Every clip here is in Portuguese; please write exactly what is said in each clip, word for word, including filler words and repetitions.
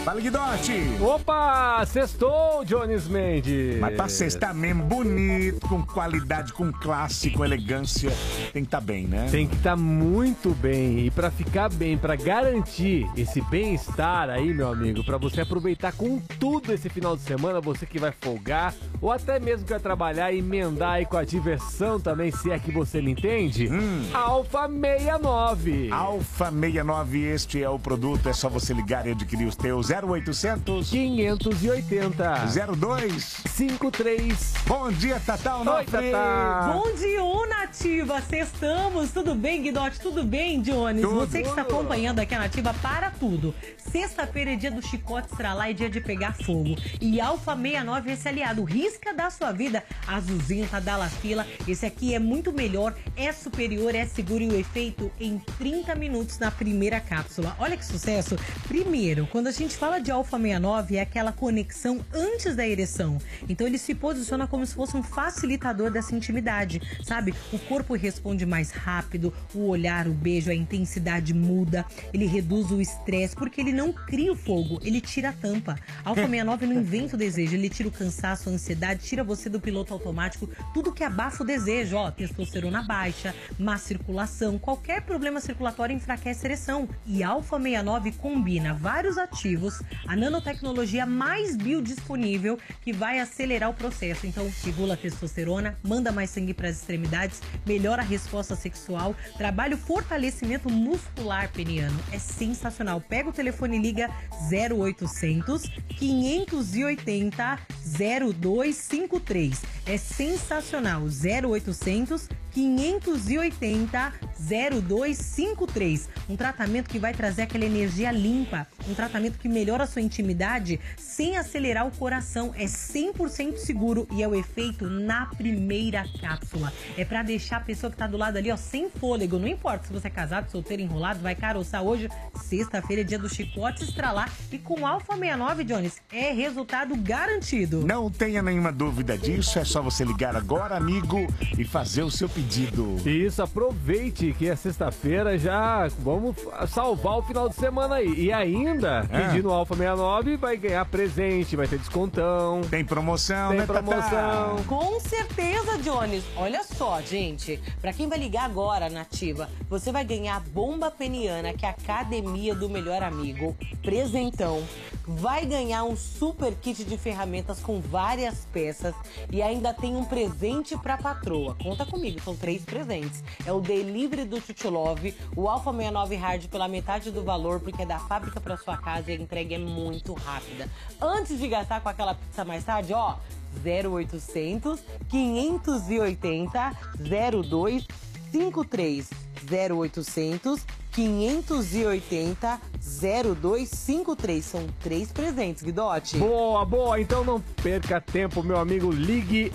Fala, Guidotti. Opa, sextou, Jones Mendes. Mas pra sextar mesmo, bonito, com qualidade, com classe, com elegância, tem que estar bem, né? Tem que estar muito bem. E pra ficar bem, pra garantir esse bem-estar aí, meu amigo, pra você aproveitar com tudo esse final de semana, você que vai folgar, ou até mesmo que vai trabalhar e emendar aí com a diversão também, se é que você me entende, hum. Alfa sessenta e nove. Alfa sessenta e nove, este é o produto, é só você ligar e adquirir os teus. Zero oitocentos, quinhentos e oitenta, zero dois, cinquenta e três. Bom dia, Tatá. Oi, Tatá. Bom dia, Nativa. Sextamos. Tudo bem, Guidotti? Tudo bem, Jones? Tudo. Você que está acompanhando aqui a Nativa, para tudo. Sexta-feira é dia do chicote estralar, é dia de pegar fogo. E Alfa sessenta e nove é esse aliado. Risca da sua vida. Azulzinho, tá da la fila. Esse aqui é muito melhor, é superior, é seguro e o efeito em trinta minutos na primeira cápsula. Olha que sucesso. Primeiro, quando a gente fala de Alfa sessenta e nove, é aquela conexão antes da ereção. Então ele se posiciona como se fosse um facilitador dessa intimidade, sabe? O corpo responde mais rápido, o olhar, o beijo, a intensidade muda, ele reduz o estresse, porque ele não cria o fogo, ele tira a tampa. Alfa sessenta e nove não inventa o desejo, ele tira o cansaço, a ansiedade, tira você do piloto automático, tudo que abafa o desejo, ó, testosterona baixa, má circulação, qualquer problema circulatório enfraquece a ereção. E Alfa sessenta e nove combina vários ativos, a nanotecnologia mais biodisponível que vai acelerar o processo. Então, regula a testosterona, manda mais sangue para as extremidades, melhora a resposta sexual, trabalha o fortalecimento muscular peniano. É sensacional. Pega o telefone e liga zero oitocentos, quinhentos e oitenta, zero dois cinco três. É sensacional. zero oitocentos, quinhentos e oitenta, zero dois cinco três. Um tratamento que vai trazer aquela energia limpa, um tratamento que melhora a sua intimidade sem acelerar o coração. É cem por cento seguro e é o efeito na primeira cápsula. É pra deixar a pessoa que tá do lado ali, ó, sem fôlego. Não importa se você é casado, solteiro, enrolado, vai caroçar hoje. Sexta-feira é dia do chicote estralar e com Alfa sessenta e nove, Jones, é resultado garantido. Não tenha nenhuma dúvida disso, é só você ligar agora, amigo, e fazer o seu pedido. Isso, aproveite que é sexta-feira, já vamos salvar o final de semana aí. E ainda, é. pedindo Alfa sessenta e nove, vai ganhar presente, vai ter descontão. Tem promoção, Tem né, promoção. Tatá? Com certeza, Jones. Olha só, gente. Pra quem vai ligar agora, Nativa, você vai ganhar a bomba peniana, que é a academia do melhor amigo. Presentão. Vai ganhar um super kit de ferramentas com várias peças e ainda tem um presente pra patroa. Conta comigo, são três presentes. É o delivery do Tutilove, o Alfa sessenta e nove Hard pela metade do valor, porque é da fábrica pra sua casa e a entrega é muito rápida. Antes de gastar com aquela pizza mais tarde, ó, zero oitocentos, quinhentos e oitenta, zero dois cinco três. zero oitocentos, quinhentos e oitenta, zero dois cinco três. São três presentes, Guidotti. Boa, boa. Então não perca tempo, meu amigo. Ligue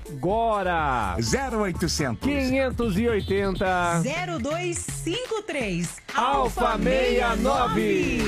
agora. zero oitocentos, quinhentos e oitenta, zero dois cinco três. Alfa sessenta e nove.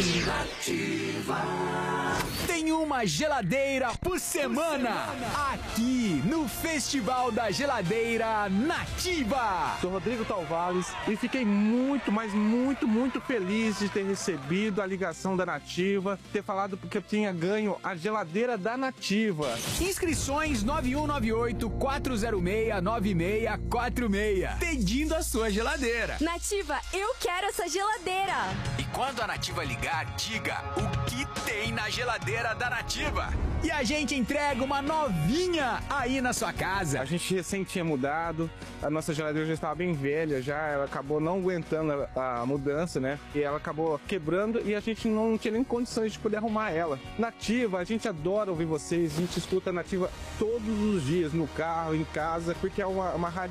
Tem uma geladeira por semana aqui no Festival da Geladeira Nativa. Sou Rodrigo Talvales e fiquei muito, mas muito, muito feliz de ter recebido a ligação da Nativa, ter falado porque eu tinha ganho a geladeira da Nativa. Inscrições nove um nove oito, quatro zero seis, nove seis quatro seis. Pedindo a sua geladeira. Nativa, eu quero essa geladeira. E quando a Nativa ligar, diga o que tem na geladeira da Nativa. E a gente entrega uma novinha aí na sua casa. A gente recém tinha mudado, a nossa geladeira já estava bem velha, já ela acabou não aguentando a, a mudança, né? E ela acabou quebrando e a gente não tinha nem condições de poder arrumar ela. Nativa, a gente adora ouvir vocês, a gente escuta a Nativa todos os dias, no carro, em casa, porque é uma, uma rádio